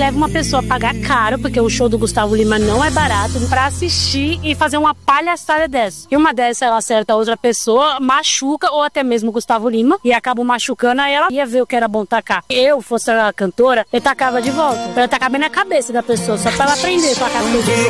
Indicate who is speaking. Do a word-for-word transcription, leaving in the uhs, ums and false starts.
Speaker 1: leva uma pessoa a pagar caro, porque o show do Gustavo Lima não é barato, pra assistir e fazer uma palhaçada dessa. E uma dessa, ela acerta outra pessoa, machuca, ou até mesmo o Gustavo Lima, e acaba machucando, aí ela ia ver o que era bom tacar. Se eu fosse a cantora, eu tacava de volta. Eu tacava bem na cabeça da pessoa, só pra ela aprender com a cabeça.